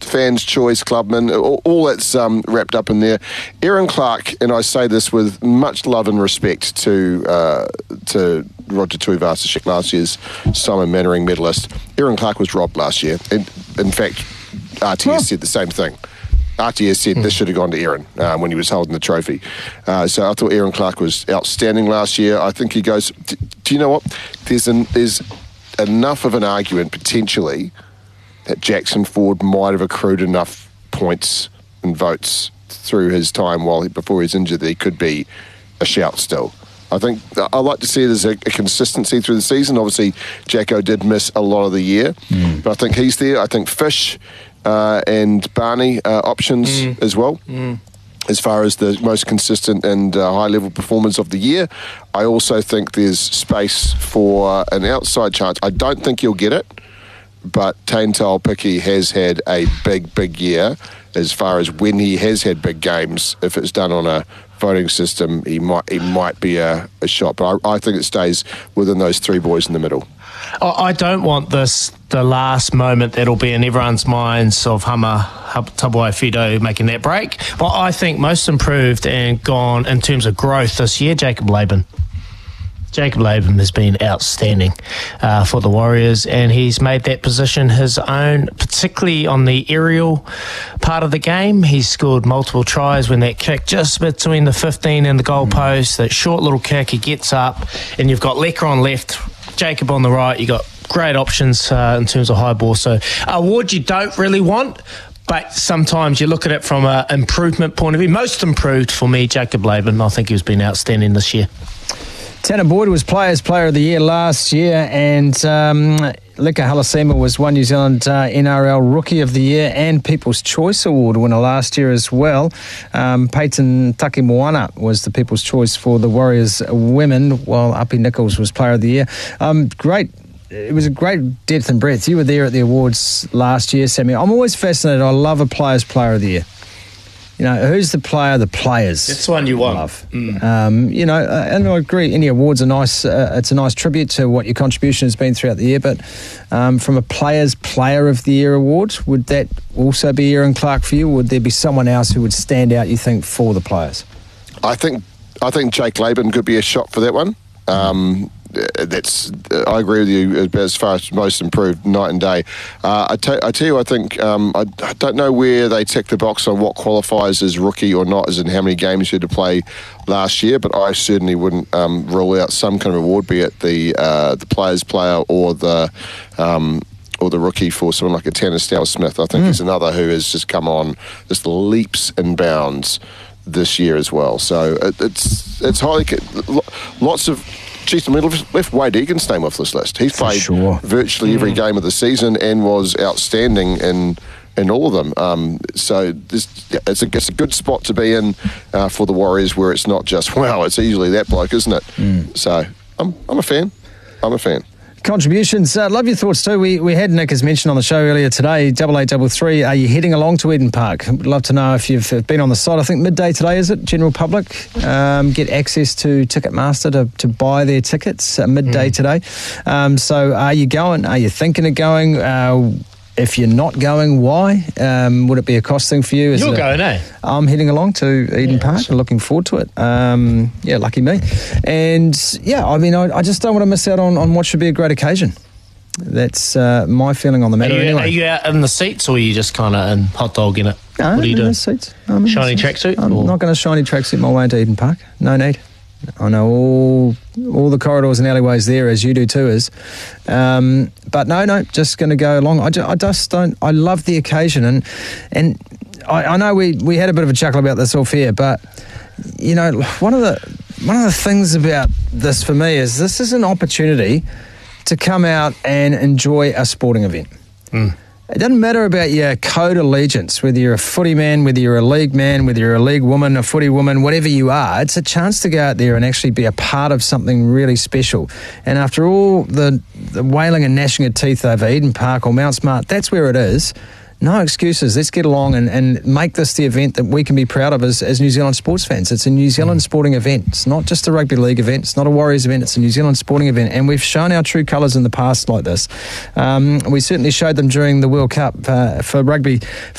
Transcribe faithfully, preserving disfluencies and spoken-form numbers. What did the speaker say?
fans' choice, clubman, all, all that's um, wrapped up in there. Erin Clark, and I say this with much love and respect to uh, to Roger Tuivasa-Sheck, last year's Simon Mannering medalist. Erin Clark was robbed last year. In, in fact, R T S Well, said the same thing. R T S said mm. this should have gone to Erin uh, when he was holding the trophy. Uh, so I thought Erin Clark was outstanding last year. I think he goes... Do, do you know what? There's an, there's enough of an argument, potentially, that Jackson Ford might have accrued enough points and votes through his time while he, before he's injured that he could be a shout still. I think I like to see it as a, a consistency through the season. Obviously, Jacko did miss a lot of the year, mm. but I think he's there. I think Fish uh, and Barney uh, options mm. as well. Mm. As far as the most consistent and uh, high-level performance of the year. I also think there's space for an outside chance. I don't think you'll get it, but Taintal Piki has had a big, big year as far as when he has had big games. If it's done on a voting system, he might he might be a, a shot. But I, I think it stays within those three boys in the middle. I don't want this the last moment that'll be in everyone's minds of Hama Tabuai-Fidow making that break. But I think most improved and gone in terms of growth this year, Jacob Laban. Jacob Laban has been outstanding uh, for the Warriors, and he's made that position his own, particularly on the aerial part of the game. He's scored multiple tries when that kick just between the fifteen and the goal mm. post, that short little kick, he gets up, and you've got Lecker on left, Jacob on the right. You've got great options uh, in terms of high ball. So a award you don't really want, but sometimes you look at it from an improvement point of view. Most improved for me, Jacob Laban. I think he's been outstanding this year. Tanner Boyd was Players Player of the Year last year, and um, Leka Halasima was one New Zealand uh, N R L Rookie of the Year and People's Choice Award winner last year as well. Um, Peyton Takimoana was the People's Choice for the Warriors women, while Api Nichols was Player of the Year. Um, great. It was a great depth and breadth. You were there at the awards last year, Sammy. I'm always fascinated. I love a Players Player of the Year. You know, who's the player? The players. That's the one you want. Love. Mm. Um, you know, uh, and I agree. Any awards are nice. Uh, it's a nice tribute to what your contribution has been throughout the year. But um, from a Players Player of the Year award, would that also be Erin Clark for you? Or would there be someone else who would stand out, you think, for the players? I think I think Jake Laban could be a shot for that one. Um, that's I agree with you as far as most improved night and day. Uh, I, t- I tell you, I think um, I, I don't know where they tick the box on what qualifies as rookie or not, as in how many games you had to play last year. But I certainly wouldn't um, rule out some kind of award, be it the uh, the players player or the um, or the rookie for someone like a Tanner Stowell-Smith. I think mm. he's another who has just come on just leaps and bounds this year as well. So it, it's it's highly lots of. Geez, I mean, left Wade Egan's name off this list. He's played sure. virtually every mm. game of the season and was outstanding in in all of them. Um, so this, yeah, it's, a, it's a good spot to be in uh, for the Warriors, where it's not just, wow, it's easily that bloke, isn't it? Mm. So I'm I'm a fan. I'm a fan. Contributions. Uh, love your thoughts too. We we had Nick, as mentioned on the show earlier today, double eight double three. Are you heading along to Eden Park? Would love to know if you've been on the site. I think midday today, is it? General public um, get access to Ticketmaster to, to buy their tickets uh, midday mm. today. Um, so are you going? Are you thinking of going? Uh, If you're not going, why? Um, would it be a cost thing for you? Is You're it a, going, eh? I'm heading along to Eden yeah, Park and looking forward to it. Um, yeah, lucky me. And, yeah, I mean, I, I just don't want to miss out on, on what should be a great occasion. That's uh, my feeling on the matter are you, anyway. Are you out in the seats, or are you just kind of in hot dog in it? No, what are you I'm doing? in the seats. I'm in shiny the seats. tracksuit? I'm or? not going to shiny tracksuit my way into Eden Park. No need. I know all all the corridors and alleyways there, as you do too, is. Um, but no, no, just going to go along. I, ju- I just don't. I love the occasion, and and I, I know we, we had a bit of a chuckle about this off here, but you know, one of the one of the things about this for me is this is an opportunity to come out and enjoy a sporting event. Mm. It doesn't matter about your code allegiance, whether you're a footy man, whether you're a league man, whether you're a league woman, a footy woman, whatever you are. It's a chance to go out there and actually be a part of something really special. And after all the, the wailing and gnashing of teeth over Eden Park or Mount Smart, that's where it is. No excuses. Let's get along and, and make this the event that we can be proud of as, as New Zealand sports fans. It's a New Zealand sporting event. It's not just a rugby league event. It's not a Warriors event. It's a New Zealand sporting event. And we've shown our true colours in the past like this. Um, we certainly showed them during the World Cup uh, for rugby.